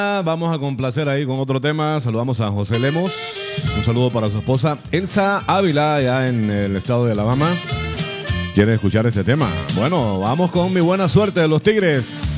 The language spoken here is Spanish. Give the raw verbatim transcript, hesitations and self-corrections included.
Vamos a complacer ahí con otro tema. Saludamos a José Lemos. Un saludo para su esposa Elsa Ávila, allá en el estado de Alabama. ¿Quiere escuchar este tema? Bueno, vamos con Mi Buena Suerte de los Tigres.